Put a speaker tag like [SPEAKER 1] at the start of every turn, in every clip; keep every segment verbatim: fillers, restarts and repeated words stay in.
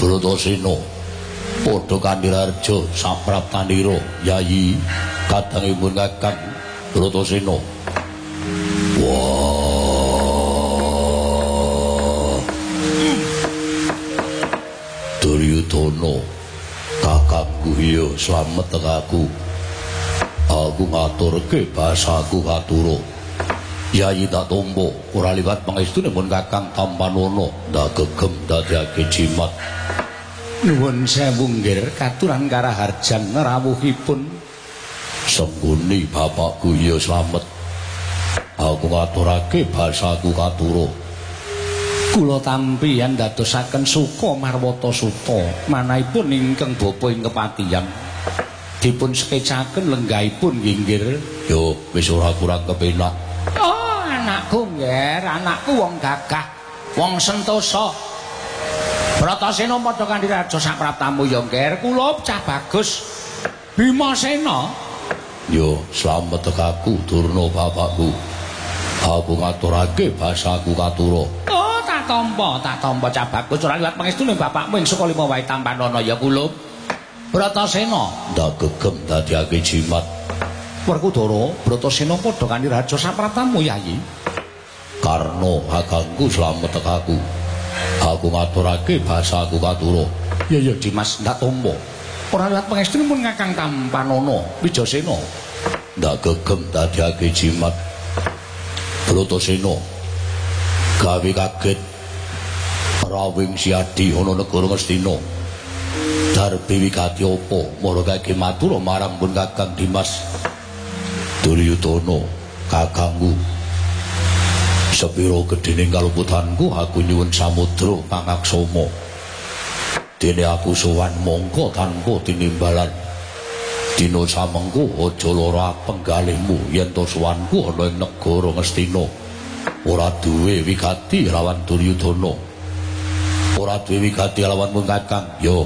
[SPEAKER 1] Bratasena padha Kandirarja sapraptanira yayi kadangipun Kakang Bratasena. Wah. Duryudana kakangku ya slamet aku. Aku ngaturke basaku katura. Yayi tak tombo ora liwat pangestune mun Kakang Tampanana ndak gegem dadekake jimat. Nuwun sewu nggih katuran karaharjan rawuhipun. Sengguni bapakku ya slamet. Aku ngaturake basaku katura. Kula tampi yen dadosaken suka marwata suta manahipun ingkang bapa ing kepatihan. Dipun skecaken lenggahipun nggih. Yo wis ora kurang kepenak. Oh, anakku nggih, anakku wong gagah, wong sentosa. Bratasena padha Kandirarja sapraptamu ya nggih. Kula cah bagus. Bimasena. Yo slamet aku Durna bapakku. Aku ngaturake basaku katura. Oh, tak tampa, tak tampa cah bagus ora liwat pangestune bapakmu ing Sukalima wae Tampanana ya kula. Bratasena ndak gegem dadekake jimat. Werkudara, Bratasena padha Kandirarja sapraptamu yayi. Karna kakangku slamet aku. Aku ngaturake basaku katura. Ya ya Dimas ndak tampa. Ora liwat pangestune mun Kakang Tampanana Wijasena ndak gegem dadekake jimat. Bratasena gawe kaget rawing siadi ana negara Ngastina. Darbi wigati apa mara kake matur marang pun Kakang Dimas. Duryudana kakangku, sepiro gedhening kaluputanku aku nyuwun samudra pangaksama. Dene aku sowan mongko tanpa tinimbalan. Dina samengko aja lara penggalihmu yen to sowanku ana ing negara Ngastina. Ora duwe wigati lawan Duryudana. Ora duwe wigati lawan mung Kakang. Yo.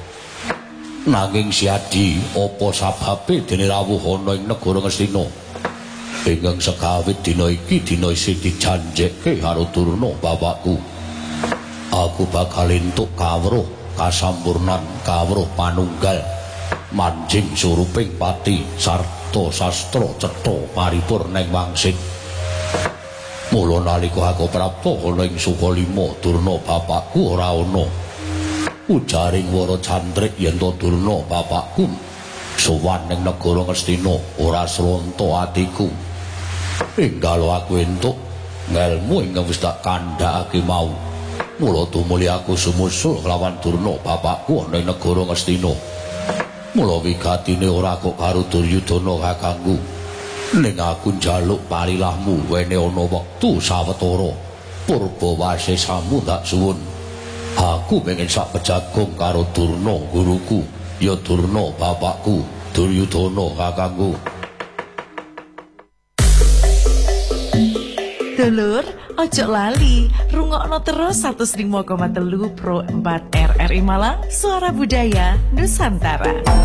[SPEAKER 1] Nanging siadi apa sababe dene rawuh ana ing negara Ngastina. Ingkang sekawit dina iki dina isih dijanjekke karo Durna bapakku. Aku bakal entuk kawruh kasampurnan kawruh panunggal manjing suruping pati sarta sastra cetha paripurna ing wangsit. Mula nalika aku prapta ana ing Sukalima Durna bapakku ora ana. Ujaring Wara Cantrik yen to Durna bapakku sowan ning negara Ngastina ora slonto atiku. Enggal aku entuk ngelmu ingkang wis tak kandhakake mau. Mula tumuli aku sumusul lawan Durna bapakku ana ing negara Ngastina. Mula wigatine ora kok karo Duryudana kakangku. Ning aku njaluk palilahmu wene ana wektu sawetara purba wasesamu tak suwun. Aku pengen sak pejagong karo Durna guruku, ya Durna bapakku, Duryudana kakangku.
[SPEAKER 2] Dulur, ojo lali, rungokno terus seratus lima koma telu Pro empat R R I Malang, Suara Budaya Nusantara.